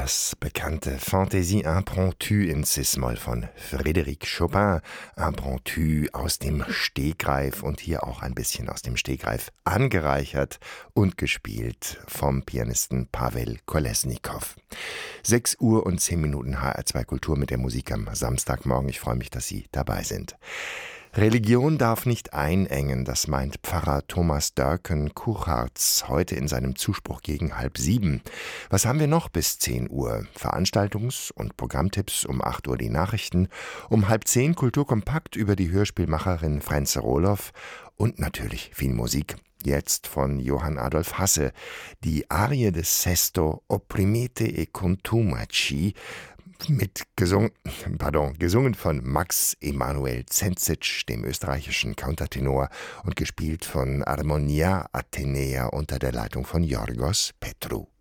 Das bekannte Fantaisie impromptue in Cis-Moll von Frédéric Chopin. Impromptu aus dem Stegreif und hier auch ein bisschen aus dem Stegreif angereichert und gespielt vom Pianisten Pawel Kolesnikow. 6:10 HR2 Kultur mit der Musik am Samstagmorgen. Ich freue mich, dass Sie dabei sind. Religion darf nicht einengen, das meint Pfarrer Thomas Dörken-Kuchartz heute in seinem Zuspruch gegen 6:30. Was haben wir noch bis 10 Uhr? Veranstaltungs- und Programmtipps, um 8 Uhr die Nachrichten, um 9:30 Kulturkompakt über die Hörspielmacherin Fränze Rohloff und natürlich viel Musik. Jetzt von Johann Adolf Hasse, die Arie des Sesto Opprimete e contumaci, gesungen von Max Emanuel Zenzic, dem österreichischen Countertenor, und gespielt von Armonia Athenea unter der Leitung von Yorgos Petru.